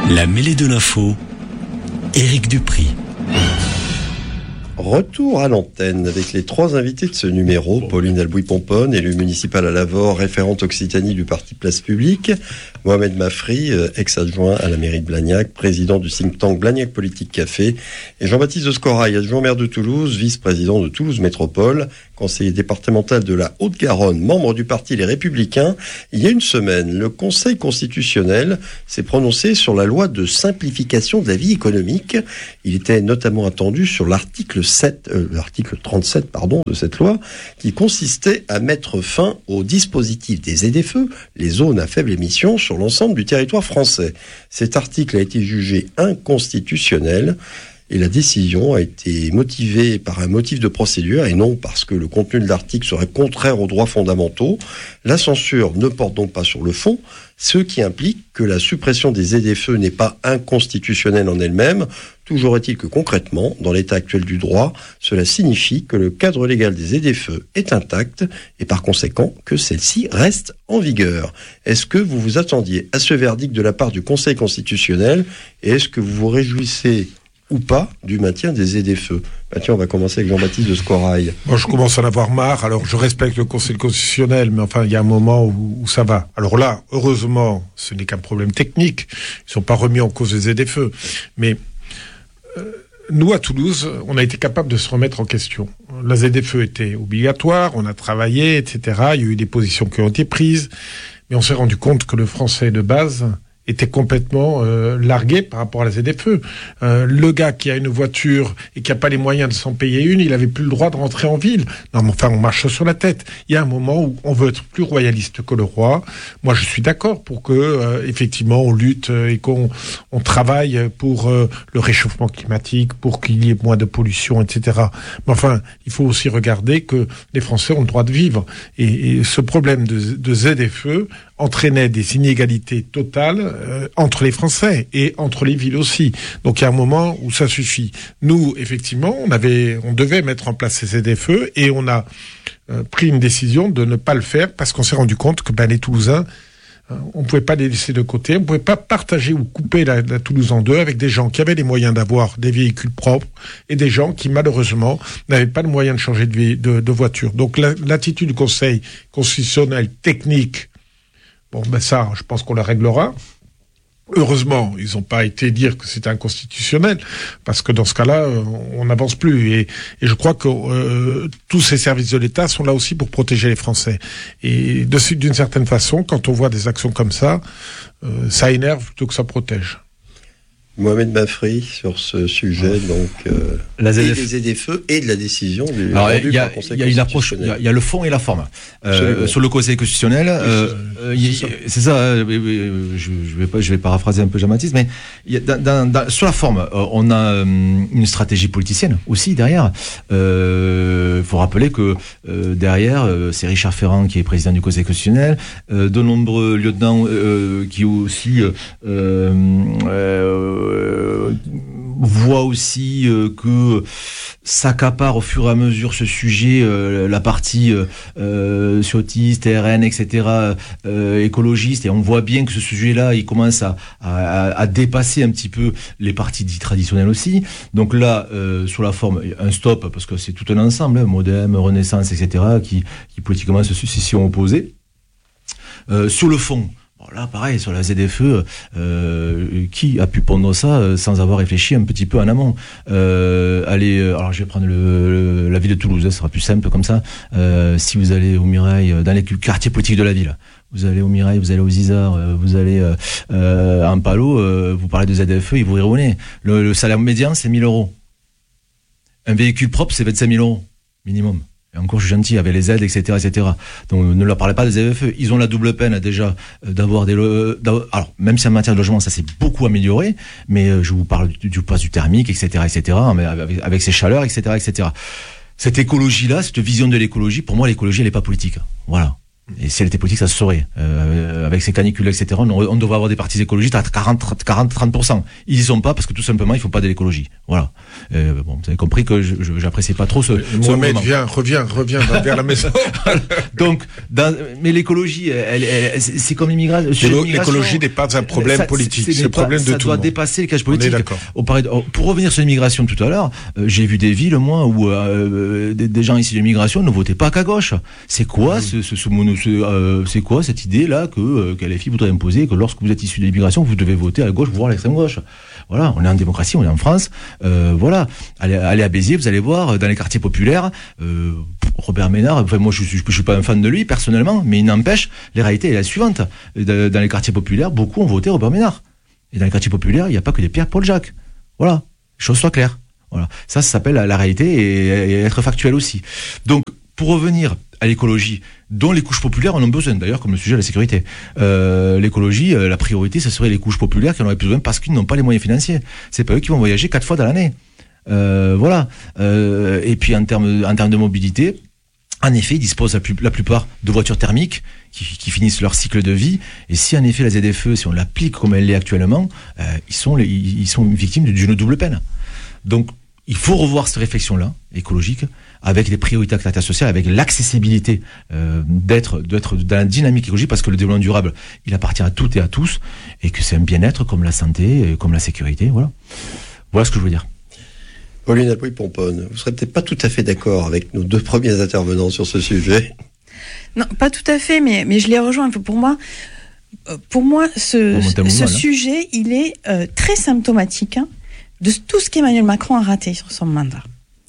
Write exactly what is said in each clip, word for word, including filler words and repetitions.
La mêlée de l'info, Éric Dupri. Retour à l'antenne avec les trois invités de ce numéro. Pauline Albouy-Pomponne, élue municipale à Lavore, référente Occitanie du parti Place Publique. Mohamed Mafri, ex-adjoint à la mairie de Blagnac, président du think tank Blagnac Politique Café. Et Jean-Baptiste de Scorail, adjoint maire de Toulouse, vice-président de Toulouse Métropole, conseiller départemental de la Haute-Garonne, membre du parti Les Républicains. Il y a une semaine, le Conseil constitutionnel s'est prononcé sur la loi de simplification de la vie économique. Il était notamment attendu sur l'article sept, euh, l'article trente-sept pardon, de cette loi, qui consistait à mettre fin au dispositif des Z F E, les zones à faible émission, sur l'ensemble du territoire français. Cet article a été jugé inconstitutionnel et la décision a été motivée par un motif de procédure et non parce que le contenu de l'article serait contraire aux droits fondamentaux. La censure ne porte donc pas sur le fond, ce qui implique que la suppression des Z F E n'est pas inconstitutionnelle en elle-même. Toujours est-il que concrètement, dans l'état actuel du droit, cela signifie que le cadre légal des Z F E est intact et par conséquent que celle-ci reste en vigueur. Est-ce que vous vous attendiez à ce verdict de la part du Conseil constitutionnel et est-ce que vous vous réjouissez ou pas du maintien des Z F E? Bah tiens, on va commencer avec Jean-Baptiste de Scorail. Moi, je commence à en avoir marre. Alors, je respecte le Conseil constitutionnel, mais enfin, il y a un moment où, où ça va. Alors là, heureusement, ce n'est qu'un problème technique. Ils ne sont pas remis en cause les Z F E. Mais euh, nous, à Toulouse, on a été capable de se remettre en question. La Z F E était obligatoire, on a travaillé, et cetera. Il y a eu des positions qui ont été prises, mais on s'est rendu compte que le français de base était complètement euh, largué par rapport à la Z F E. Euh, le gars qui a une voiture et qui n'a pas les moyens de s'en payer une, il avait plus le droit de rentrer en ville. Non, mais enfin, on marche sur la tête. Il y a un moment où on veut être plus royaliste que le roi. Moi, je suis d'accord pour que, euh, effectivement, on lutte et qu'on on travaille pour euh, le réchauffement climatique, pour qu'il y ait moins de pollution, et cetera. Mais enfin, il faut aussi regarder que les Français ont le droit de vivre. Et, et ce problème de, de Z F E entraînait des inégalités totales euh, entre les Français et entre les villes aussi. Donc il y a un moment où ça suffit. Nous, effectivement, on avait, on devait mettre en place ces Z F E et on a euh, pris une décision de ne pas le faire parce qu'on s'est rendu compte que ben, les Toulousains, euh, on ne pouvait pas les laisser de côté, on ne pouvait pas partager ou couper la, la Toulouse en deux avec des gens qui avaient les moyens d'avoir des véhicules propres et des gens qui, malheureusement, n'avaient pas le moyen de changer de, de, de voiture. Donc la, l'attitude du Conseil constitutionnel technique, bon, ben ça, je pense qu'on la réglera. Heureusement, ils n'ont pas été dire que c'était inconstitutionnel, parce que dans ce cas-là, on n'avance plus. Et, et je crois que euh, tous ces services de l'État sont là aussi pour protéger les Français. Et de, d'une certaine façon, quand on voit des actions comme ça, euh, ça énerve plutôt que ça protège. Mohamed Mafri sur ce sujet, donc euh, la Z F... et des Z F E et de la décision du Alors, rendu il y a, par le Conseil il y a une approche, il y a, il y a le fond et la forme. Euh, sur le Conseil constitutionnel, euh, euh, c'est, ça. c'est ça. Euh, je, je vais pas, je vais paraphraser un peu Jean-Baptiste, mais il y a, dans, dans, dans, sur la forme, euh, on a euh, une stratégie politicienne aussi derrière. Il euh, faut rappeler que euh, derrière, euh, c'est Richard Ferrand qui est président du Conseil constitutionnel, euh, de nombreux lieutenants euh, qui aussi euh, euh, Euh, voit aussi euh, que s'accapare au fur et à mesure ce sujet, euh, la partie euh, ciotiste, T R N, et cetera, euh, écologiste, et on voit bien que ce sujet-là, il commence à, à, à dépasser un petit peu les partis dits traditionnels aussi. Donc là, euh, sur la forme, un stop, parce que c'est tout un ensemble, hein, Modem, Renaissance, et cetera, qui, qui politiquement se, s'y sont opposés. Euh, sur le fond, bon, là, pareil, sur la Z F E, euh, qui a pu pondre ça euh, sans avoir réfléchi un petit peu en amont euh, allez, euh, alors je vais prendre le, le, la ville de Toulouse, ça sera plus simple comme ça. Euh, si vous allez au Mirail, dans les quartiers politiques de la ville, vous allez au Mirail, vous allez aux Isards, euh, vous allez euh, euh, en Palo, euh, vous parlez de Z F E, ils vous riront au nez. Le, le salaire médian, c'est mille euros. Un véhicule propre, c'est vingt-cinq mille euros, minimum. Et encore, je suis gentil, avec les aides, et cetera, et cetera. Donc, ne leur parlez pas des Z F E. Ils ont la double peine, déjà, d'avoir des... Lo- d'avoir... Alors, même si en matière de logement, ça s'est beaucoup amélioré, mais je vous parle du, du poids du thermique, et cetera, et cetera, mais avec, avec ces chaleurs, et cetera, et cetera. Cette écologie-là, cette vision de l'écologie, pour moi, l'écologie, elle n'est pas politique. Voilà. Et si elle était politique, ça se saurait. Euh, avec ces canicules, et cetera, on, on devrait avoir des partis écologistes à quarante à trente pour cent. Ils y sont pas parce que tout simplement, ils font pas de l'écologie. Voilà. Euh, bon, vous avez compris que je, je, j'apprécie pas trop ce, ce Mohamed, viens, reviens, reviens vers la maison. Donc, dans, mais l'écologie, elle, elle, c'est comme l'immigration. L'écologie n'est pas un problème ça, politique, c'est, c'est, c'est un problème de ça tout. Ça doit dépasser les cages politiques. On est d'accord. On parlait de, pour revenir sur l'immigration tout à l'heure, euh, j'ai vu des villes, moi, où euh, des, des gens ici de l'immigration ne votaient pas qu'à gauche. C'est quoi mmh. ce, ce, ce mono C'est, euh, c'est quoi cette idée là que euh, que L F I voudrait imposer que lorsque vous êtes issu de l'immigration vous devez voter à gauche voire à l'extrême gauche. Voilà, on est en démocratie, on est en France. Euh, voilà, allez, allez à Béziers, vous allez voir dans les quartiers populaires. Euh, Robert Ménard, enfin moi je suis je suis pas un fan de lui personnellement, mais il n'empêche, la réalité est la suivante. Dans les quartiers populaires, beaucoup ont voté Robert Ménard. Et dans les quartiers populaires, il n'y a pas que des Pierre-Paul Jacques. Voilà, les choses soient claires. Voilà, ça, ça s'appelle la, la réalité et, et être factuel aussi. Donc, pour revenir à l'écologie, dont les couches populaires en ont besoin, d'ailleurs, comme le sujet de la sécurité. Euh, l'écologie, euh, la priorité, ce serait les couches populaires qui en auraient plus besoin parce qu'ils n'ont pas les moyens financiers. C'est pas eux qui vont voyager quatre fois dans l'année. Euh, voilà. Euh, et puis, en termes, en termes de mobilité, en effet, ils disposent la, plus, la plupart de voitures thermiques qui, qui finissent leur cycle de vie. Et si, en effet, la Z F E, si on l'applique comme elle l'est actuellement, euh, ils sont, les, ils sont victimes d'une double peine. Donc, il faut revoir cette réflexion-là, écologique, avec des priorités à caractère social, avec l'accessibilité euh, d'être, d'être dans la dynamique écologique, parce que le développement durable, il appartient à toutes et à tous, et que c'est un bien-être comme la santé, comme la sécurité, voilà. Voilà ce que je veux dire. Pauline Albouy-Pomponne, vous serez peut-être pas tout à fait d'accord avec nos deux premiers intervenants sur ce sujet. Non, pas tout à fait, mais, mais je les rejoins un peu. Pour moi, pour moi ce, ce, ce sujet, il est euh, très symptomatique hein, de tout ce qu'Emmanuel Macron a raté sur son mandat.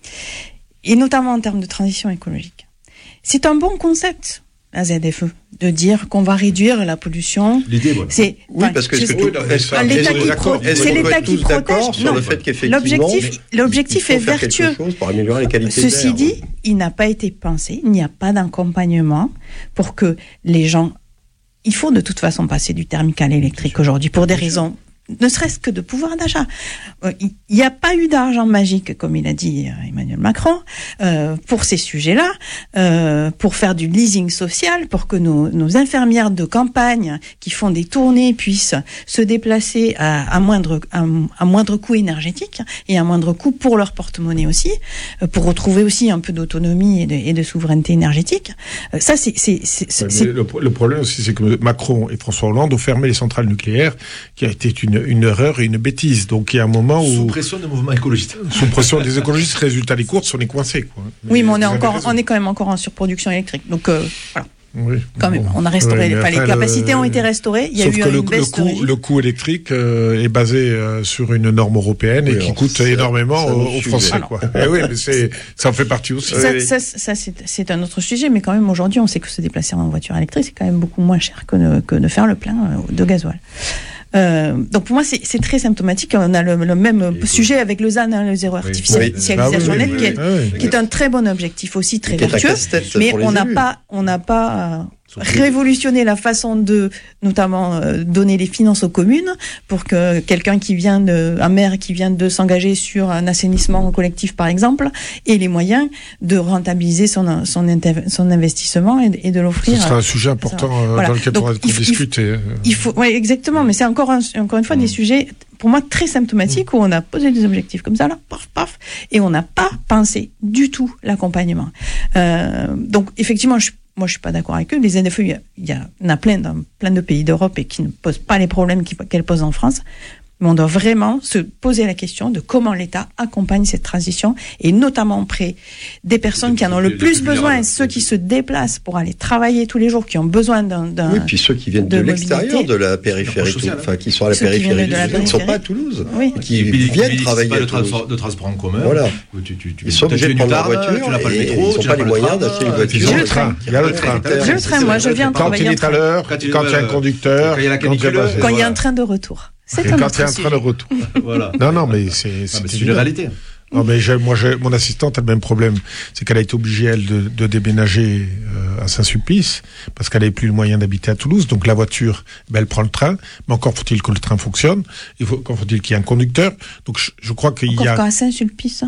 Et notamment en termes de transition écologique. C'est un bon concept, la Z F E, de dire qu'on va réduire la pollution. L'idée, voilà. C'est, oui, enfin, parce que, est-ce que tout, est-ce, est-ce, l'État qui pro- est-ce c'est l'État qui protège. Sur non, le fait qu'effectivement, l'objectif, l'objectif est vertueux. Pour améliorer les qualités Ceci d'air. dit, il n'a pas été pensé, il n'y a pas d'accompagnement pour que les gens. Il faut de toute façon passer du thermique à l'électrique aujourd'hui pour des raisons. Ne serait-ce que de pouvoir d'achat. Il n'y a pas eu d'argent magique, comme il a dit Emmanuel Macron, euh, pour ces sujets-là, euh, pour faire du leasing social, pour que nos, nos infirmières de campagne qui font des tournées puissent se déplacer à, à, moindre, à, à moindre coût énergétique et à moindre coût pour leur porte-monnaie aussi, euh, pour retrouver aussi un peu d'autonomie et de, et de souveraineté énergétique. Euh, ça, c'est... c'est, c'est, c'est, c'est... Le, le problème aussi, c'est que Macron et François Hollande ont fermé les centrales nucléaires, qui a été une une erreur et une bêtise. Donc il y a un moment où... Sous pression des mouvements écologistes. Sous pression des écologistes, résultat des courses, on est coincé. Quoi. Mais oui, mais on est, encore, on est quand même encore en surproduction électrique. Donc euh, voilà. Oui, quand même, bon. on a restauré, oui, enfin, les capacités le... ont été restaurées. Il y a Sauf eu que une le, baisse le, coût, le coût électrique euh, est basé euh, sur une norme européenne oui, et qui coûte ça, énormément ça aux, aux Français. Quoi. Et oui, mais c'est, ça en fait partie aussi. Ça, oui. ça, ça c'est, c'est un autre sujet, mais quand même aujourd'hui, on sait que se déplacer en voiture électrique, c'est quand même beaucoup moins cher que de, que de faire le plein de gasoil. Euh, donc pour moi c'est, c'est très symptomatique. On a le, le même et sujet oui. avec le Z A N, hein, le zéro artificialisation oui. nette, oui, qui, est, oui, oui. qui est un très bon objectif aussi, très vertueux. Mais on n'a pas, on n'a pas euh, révolutionné la façon de, notamment euh, donner les finances aux communes pour que quelqu'un qui vient de, un maire qui vient de s'engager sur un assainissement collectif par exemple, ait les moyens de rentabiliser son son, inter- son investissement et, et de l'offrir. Ce sera un sujet important euh, voilà. dans lequel on va discuter. Il faut, ouais, exactement, mais c'est encore un, encore une fois mmh. des sujets pour moi très symptomatiques mmh. où on a posé des objectifs comme ça là, paf paf, et on n'a pas pensé du tout l'accompagnement. Euh, donc effectivement, je Moi, je suis pas d'accord avec eux. Les Z F E, il y, a, il y en a plein dans plein de pays d'Europe et qui ne posent pas les problèmes qu'elles posent en France. Mais on doit vraiment se poser la question de comment l'État accompagne cette transition et notamment auprès des personnes qui en ont le plus besoin, ceux qui se déplacent pour aller travailler tous les jours, qui ont besoin d'un... d'un oui, puis ceux qui viennent de, de l'extérieur de la périphérie, tout, enfin qui sont à la périphérie, qui, qui ne sont pas à Toulouse, oui. qui viennent travailler à Toulouse. De transport en commun. Voilà. Tu, tu, tu, ils sont obligés de prendre leur voiture, tu n'as pas le métro, ils n'ont pas les moyens d'acheter une voiture. Il y a le train. Il y a le train. J'ai le train, moi je viens travailler en train. Quand il est à l'heure, quand il y a un conducteur, quand il y a un train de retour. C'est et quand il y a un train de retour. Voilà. Non, non, mais c'est, c'est, ah, mais c'est une réalité. Non, mais j'ai, moi, j'ai, mon assistante a le même problème. C'est qu'elle a été obligée, elle, de, de déménager euh, à Saint-Sulpice, parce qu'elle n'avait plus le moyen d'habiter à Toulouse. Donc la voiture, ben, elle prend le train. Mais encore faut-il que le train fonctionne. Il faut, encore faut-il qu'il y ait un conducteur. Donc je, je crois qu'il encore y a... Encore à Saint-Sulpice, hein.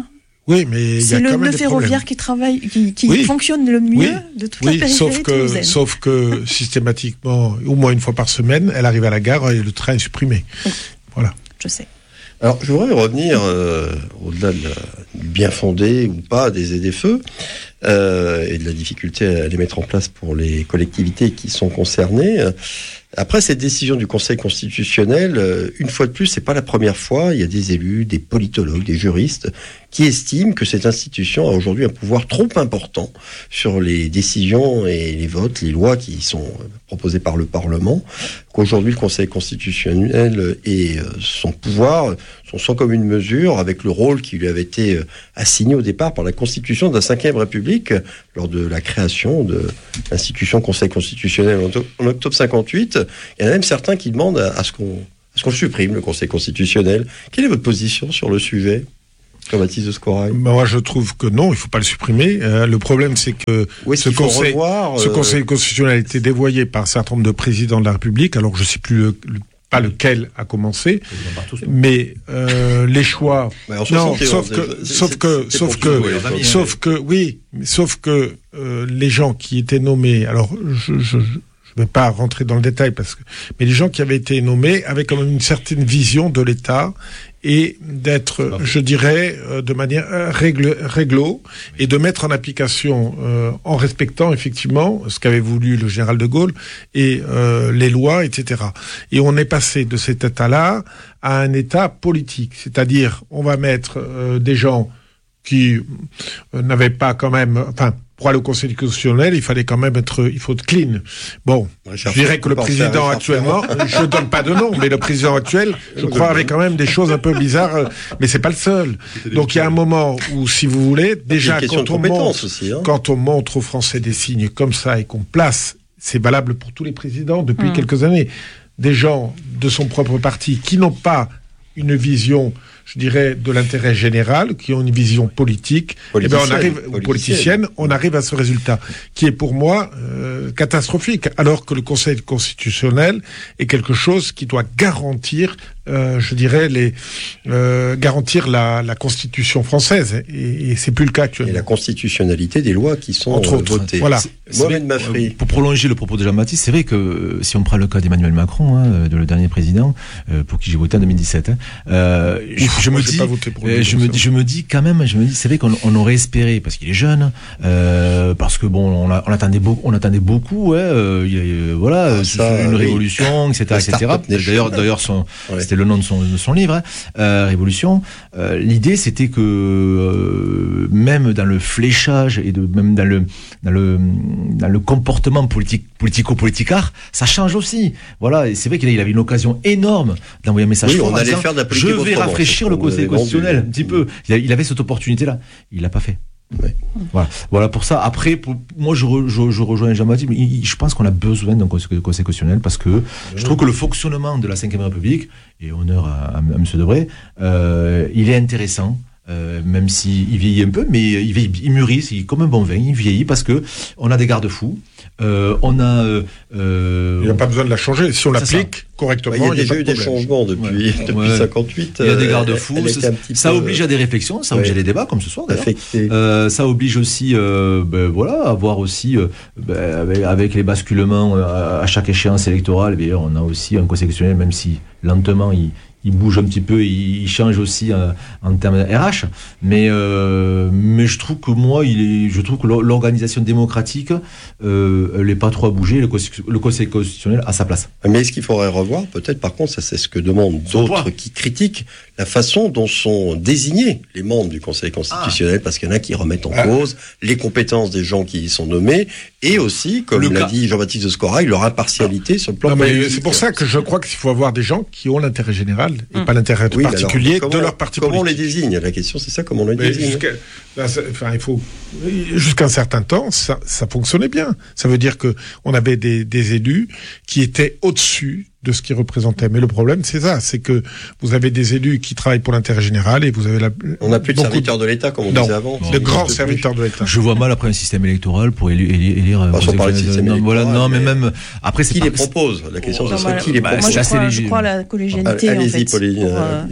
Oui, mais il y a le, quand même le des ferroviaire problèmes. qui travaille, qui, qui oui. fonctionne le mieux oui. de toute oui, la périphérie sauf que, toulousaine. sauf que systématiquement, au moins une fois par semaine, elle arrive à la gare et le train est supprimé. Oui. Voilà. Je sais. Alors, je voudrais revenir euh, au-delà de la, du bien fondé ou pas des Z F E euh, et de la difficulté à les mettre en place pour les collectivités qui sont concernées. Après cette décision du Conseil constitutionnel, une fois de plus, c'est pas la première fois, il y a des élus, des politologues, des juristes qui estiment que cette institution a aujourd'hui un pouvoir trop important sur les décisions et les votes, les lois qui sont proposées par le Parlement, qu'aujourd'hui le Conseil constitutionnel et son pouvoir sont sans commune mesure avec le rôle qui lui avait été assigné au départ par la Constitution de la cinquième République lors de la création de l'institution Conseil constitutionnel en octobre cinquante-huit. Il y en a même certains qui demandent à, à ce qu'on à ce qu'on supprime le Conseil constitutionnel. Quelle est votre position sur le sujet ? Jean-Baptiste de Scorail. Moi, je trouve que non, il ne faut pas le supprimer. Euh, le problème, c'est que ce conseil, revoir, euh... ce conseil constitutionnel a été dévoyé par un certain nombre de présidents de la République. Alors, je ne sais plus le, le, pas lequel a commencé, mais euh, les choix. Ouais, non, sauf que, sauf que, sauf que, sauf que, oui, sauf que euh, les gens qui étaient nommés. Alors, je. je Je ne vais pas rentrer dans le détail, parce que, mais les gens qui avaient été nommés avaient quand même une certaine vision de l'État et d'être, je dirais, euh, de manière euh, règle, réglo et de mettre en application, euh, en respectant effectivement ce qu'avait voulu le général de Gaulle et euh, les lois, et cetera. Et on est passé de cet État-là à un État politique, c'est-à-dire on va mettre euh, des gens qui euh, n'avaient pas quand même, enfin. Pour aller au Conseil constitutionnel, il fallait quand même être, il faut être clean. Bon, Richard, je dirais que le président actuellement, je ne donne pas de nom, mais le président actuel, je crois, avait quand même des choses un peu bizarres, mais c'est pas le seul. Donc il y a un moment où, si vous voulez, déjà quand on montre, aussi, hein. quand on montre aux Français des signes comme ça et qu'on place, c'est valable pour tous les présidents depuis mmh. quelques années, des gens de son propre parti qui n'ont pas une vision, je dirais, de l'intérêt général, qui ont une vision politique, eh ben on arrive, politicienne. politicienne, on arrive à ce résultat, qui est pour moi euh, catastrophique, alors que le Conseil constitutionnel est quelque chose qui doit garantir, euh, je dirais, les euh, garantir la, la Constitution française, et, et c'est plus le cas actuellement. Et la constitutionnalité des lois qui sont Entre autres, votées. Voilà. Mohamed Mafri. Pour prolonger le propos de Jean-Baptiste, c'est vrai que si on prend le cas d'Emmanuel Macron, hein, de le dernier président, euh, pour qui j'ai voté en deux mille dix-sept, hein, euh, Ouf, je, me dis, euh, je me dis, je me dis quand même, je me dis, c'est vrai qu'on on aurait espéré parce qu'il est jeune, euh, parce que bon, on, a, on attendait beaucoup, on attendait beaucoup, ouais, euh, il, euh, voilà, ah, ça, une oui. révolution, et cetera, et cetera. D'ailleurs, d'ailleurs, son, ouais. c'était le nom de son, de son livre, hein, euh, Révolution. Euh, l'idée, c'était que euh, même dans le fléchage et de même dans le dans le dans le comportement politique, politico-politicard, ça change aussi. Voilà, et c'est vrai qu'il avait une occasion énorme d'envoyer un message oui, fort. On allait disant, faire de la je vais rafraîchir le Conseil constitutionnel un petit peu. Il avait cette opportunité-là, il l'a pas fait. Ouais. Voilà. Voilà pour ça. Après, pour, moi, je, re, je, je rejoins Jean-Baptiste, mais je pense qu'on a besoin d'un conseil constitutionnel parce que je trouve que le fonctionnement de la cinquième République, et honneur à, à, à M. Debray, euh, il est intéressant. Euh, même s'il vieillit un peu, mais il, vieillit, il mûrit, c'est comme un bon vin, il vieillit parce que on a des garde-fous, euh, on a... Euh, il n'y a pas besoin de la changer, si on l'applique correctement. Il y a déjà eu des changements depuis, ouais. depuis ouais. cinquantahuit. Il y a des garde-fous, elle, elle ça peu... oblige à des réflexions, ça ouais. oblige à des débats, comme ce soir d'ailleurs. Euh, ça oblige aussi, euh, ben, voilà, à voir aussi, euh, ben, avec, avec les basculements à, à chaque échéance électorale, ben, on a aussi un conseil constitutionnel, même si lentement il... il bouge un petit peu, il change aussi euh, en termes R H, mais euh, mais je trouve que moi, il est, je trouve que l'organisation démocratique, euh, elle n'est pas trop à bouger. Le, le Conseil constitutionnel a sa place. Mais est-ce qu'il faudrait revoir, peut-être, par contre, ça c'est ce que demandent d'autres qui critiquent la façon dont sont désignés les membres du Conseil constitutionnel, ah. parce qu'il y en a qui remettent en ah. cause les compétences des gens qui y sont nommés, et aussi, comme le l'a cas. dit Jean-Baptiste de Scorail, leur impartialité non. sur le plan non, politique. Mais c'est pour ça que je crois qu'il faut avoir des gens qui ont l'intérêt général et mmh. pas l'intérêt oui, particulier alors, comment, de leur parti comment politique. Comment on les désigne ? La question, c'est ça, comment on les mais désigne jusqu'à, là, enfin, il faut, jusqu'à un certain temps, ça, ça fonctionnait bien. Ça veut dire que on avait des, des élus qui étaient au-dessus de ce qu'ils représentaient. Mais le problème, c'est ça, c'est que vous avez des élus qui travaillent pour l'intérêt général et vous avez la... On n'a plus de serviteurs de... de l'État, comme on non, disait avant. De grands serviteurs de l'État. Je vois mal après un système électoral pour élire... élire enfin, sans parler de système non, électoral. Voilà, non, mais, mais même... Après, c'est qui pas... les propose ? La question, oh, c'est qui les propose ? Moi, je crois, je crois la collégialité, Allez-y, en fait. Pauline. Pour, euh,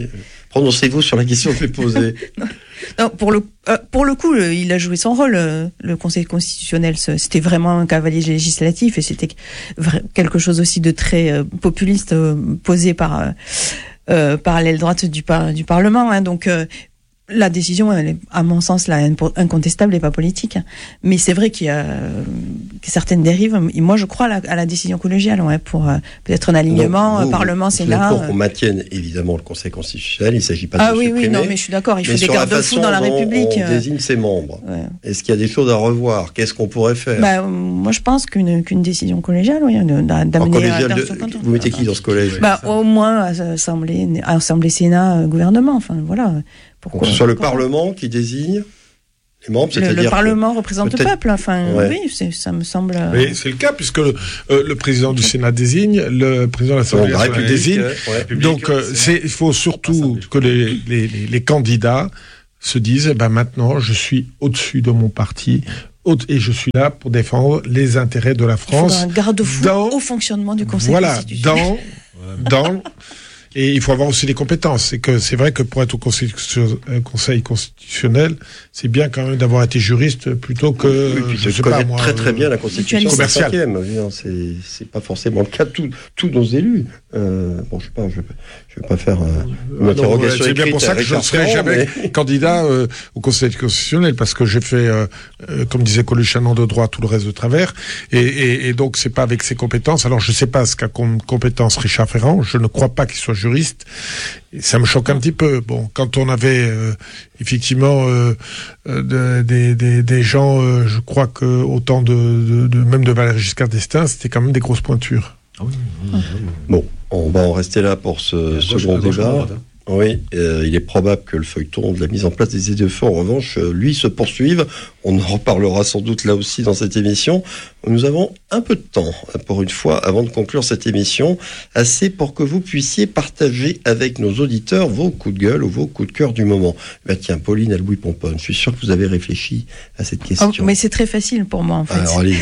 Prononcez-vous sur la question que je vais poser. Non, pour le euh, pour le coup, le, il a joué son rôle. Euh, le Conseil constitutionnel, c'était vraiment un cavalier législatif et c'était vra- quelque chose aussi de très euh, populiste euh, posé par euh, euh, par l'aile droite du par, du Parlement. Hein, donc euh, la décision, elle est, à mon sens, là, incontestable et pas politique. Mais c'est vrai qu'il y a euh, certaines dérives. Et moi, je crois à la, à la décision collégiale, ouais, pour euh, peut-être un alignement, vous, Parlement, Sénat. Pour qu'on maintienne évidemment le Conseil constitutionnel, il ne s'agit pas ah, de oui, supprimer. Ah oui, oui, non, mais je suis d'accord. Il faut des garde-fous dans la dont République. On désigne ses membres. Ouais. Est-ce qu'il y a des choses à revoir? Qu'est-ce qu'on pourrait faire? Bah, moi, je pense qu'une qu'une décision collégiale, oui, d'amener à de, vous mettez qui dans ce collège? Bah, au moins Assemblée, Assemblée, Sénat, gouvernement. Enfin, voilà. Pourquoi, que ce soit le Parlement qui désigne les membres, c'est-à-dire le, le Parlement représente le peuple. Enfin, ouais. Oui, c'est, ça me semble. Mais c'est le cas puisque le, euh, le président du Sénat désigne, le président de l'Assemblée nationale désigne. Ouais. Donc, euh, c'est, il faut surtout que les, les, les, les candidats se disent, eh ben maintenant, je suis au-dessus de mon parti. Et je suis là pour défendre les intérêts de la France. Il faut un garde-fou dans, au fonctionnement du Conseil voilà, constitutionnel. Dans, dans Et il faut avoir aussi des compétences. C'est que c'est vrai que pour être au conseil, conseil constitutionnel, c'est bien quand même d'avoir été juriste plutôt que oui, puis je sais pas, moi, très très bien la constitution commerciale. C'est c'est pas forcément le cas de tous tous nos élus. Euh, bon, je sais pas, je je vais pas faire euh, une interrogation. C'est bien pour ça que je ne serai jamais mais... candidat euh, au conseil constitutionnel parce que j'ai fait, euh, euh, comme disait Coluche, un an de droit, tout le reste de travers. Et, et, et donc c'est pas avec ses compétences. Alors je sais pas ce qu'a comme compétence Richard Ferrand. Je ne crois pas qu'il soit juriste. Et ça me choque un petit peu. Bon, quand on avait euh, effectivement euh, euh, des, des, des gens, euh, je crois que au temps de, de, de même de Valéry Giscard d'Estaing, c'était quand même des grosses pointures. Ah oui, oui, oui, oui. Bon, on va en rester là pour ce second débat. Oui, euh, il est probable que le feuilleton de la mise en place des aides-de-feu, en revanche, euh, lui, se poursuive. On en reparlera sans doute là aussi dans cette émission. Nous avons un peu de temps, pour une fois, avant de conclure cette émission, assez pour que vous puissiez partager avec nos auditeurs vos coups de gueule ou vos coups de cœur du moment. Ben tiens, Pauline Albouy-Pomponne, je suis sûr que vous avez réfléchi à cette question. Oh, mais c'est très facile pour moi, en fait. Alors, allez-y.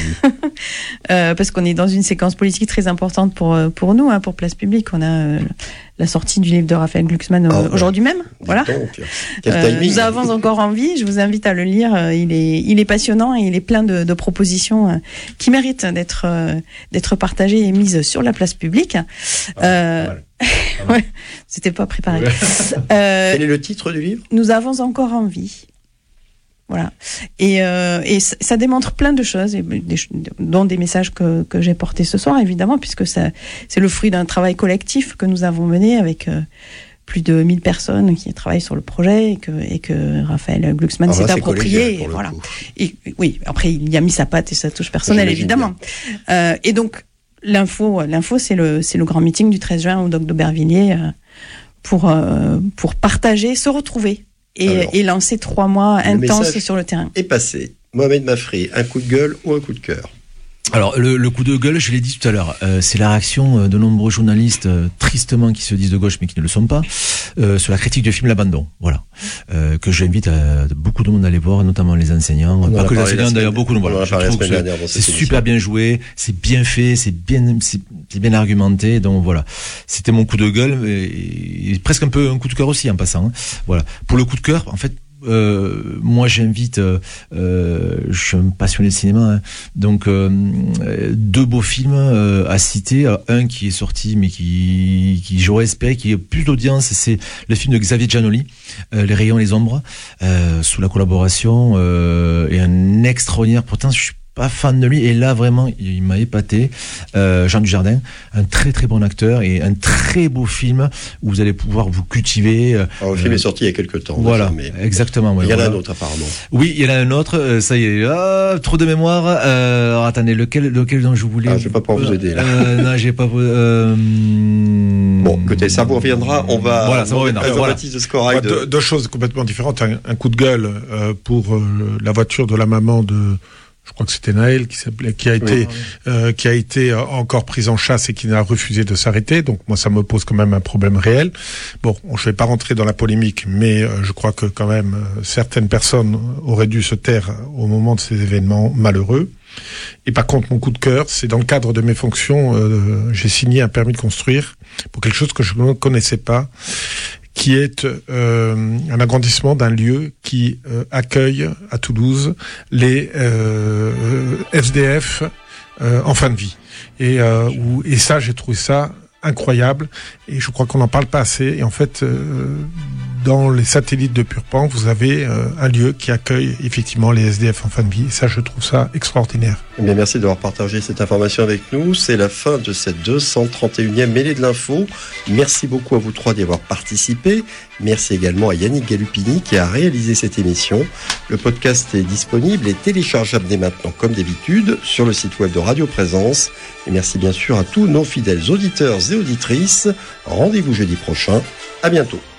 euh, parce qu'on est dans une séquence politique très importante pour, pour nous, hein, pour Place Publique. On a... Euh, la sortie du livre de Raphaël Glucksmann oh, aujourd'hui même. Voilà. Donc, euh, nous avons encore envie. Je vous invite à le lire. Il est, il est passionnant et il est plein de, de propositions qui méritent d'être, euh, d'être partagées et mises sur la place publique. Ah, euh, ouais, c'était pas préparé. Ouais. Euh, Quel est le titre du livre ? Nous avons encore envie. Voilà. Et, euh, et ça, ça démontre plein de choses, et des, dont des messages que, que j'ai portés ce soir, évidemment, puisque ça, c'est le fruit d'un travail collectif que nous avons mené avec euh, plus de mille personnes qui travaillent sur le projet et que, et que Raphaël Glucksmann ah s'est bah, approprié. Et voilà. Et, oui, après, il y a mis sa patte et sa touche personnelle, évidemment. Euh, et donc, l'info, l'info c'est, le, c'est le grand meeting du treize juin au Doc d'Aubervilliers euh, pour, euh, pour partager, se retrouver. Et, Alors, et lancer trois mois intenses sur le terrain. Et passé. Mohamed Mafri, un coup de gueule ou un coup de cœur ? Alors, le, le coup de gueule, je l'ai dit tout à l'heure, euh, c'est la réaction de nombreux journalistes, euh, tristement, qui se disent de gauche mais qui ne le sont pas, euh, sur la critique du film L'Abandon. Voilà. Euh, que j'invite à, beaucoup de monde à aller voir, notamment les enseignants. On pas que les enseignants, d'ailleurs, beaucoup de monde. Voilà. Je trouve que c'est, c'est super bien joué, c'est bien fait, c'est bien, c'est, c'est bien argumenté. Donc voilà. C'était mon coup de gueule, et, et presque un peu un coup de cœur aussi, en passant. Hein. Voilà. Pour le coup de cœur, en fait, Euh, moi j'invite, euh, euh, je suis un passionné de cinéma, hein, donc euh, deux beaux films euh, à citer. Alors, un qui est sorti mais qui, qui j'aurais espéré qu'il y ait plus d'audience, c'est le film de Xavier Giannoli, euh, Les rayons, les ombres, euh, sous la collaboration euh, et un extraordinaire. Pourtant je suis pas fan de lui, et là vraiment il m'a épaté. euh, Jean Dujardin, un très très bon acteur et un très beau film où vous allez pouvoir vous cultiver. Alors, le film euh, est sorti il y a quelques temps. Voilà, mais exactement. Ouais, il y en voilà. a un autre apparemment. Oui, il y en a un autre. Euh, ça y est, ah, trop de mémoire. Euh, alors, attendez, lequel, lequel dont je voulais. Ah, je vais pas pouvoir vous aider là. Euh, non, j'ai pas. Euh... Bon, écoutez, ça vous reviendra. On va. Voilà, ça vous reviendra. Voilà. De score ouais, de... deux, deux choses complètement différentes. Un, un coup de gueule euh, pour euh, la voiture de la maman de. Je crois que c'était Naël qui s'appelait, qui a été, oui, oui. Euh, qui a été encore prise en chasse et qui n'a refusé de s'arrêter. Donc moi, ça me pose quand même un problème réel. Bon, je vais pas rentrer dans la polémique, mais euh, je crois que quand même euh, certaines personnes auraient dû se taire au moment de ces événements malheureux. Et par contre, mon coup de cœur, c'est dans le cadre de mes fonctions, euh, j'ai signé un permis de construire pour quelque chose que je ne connaissais pas, qui est euh, un agrandissement d'un lieu qui euh, accueille à Toulouse les euh, S D F euh, en fin de vie. Et, euh, où, et ça, j'ai trouvé ça incroyable, et je crois qu'on n'en parle pas assez. Et en fait, euh, dans les satellites de Purpan, vous avez euh, un lieu qui accueille effectivement les S D F en fin de vie. Et ça, je trouve ça extraordinaire. Eh bien, merci d'avoir partagé cette information avec nous. C'est la fin de cette deux cent trente et unième mêlée de l'info. Merci beaucoup à vous trois d'y avoir participé. Merci également à Yannick Galupini qui a réalisé cette émission. Le podcast est disponible et téléchargeable dès maintenant, comme d'habitude, sur le site web de Radio Présence. Et merci bien sûr à tous nos fidèles auditeurs et auditrices. Rendez-vous jeudi prochain. À bientôt.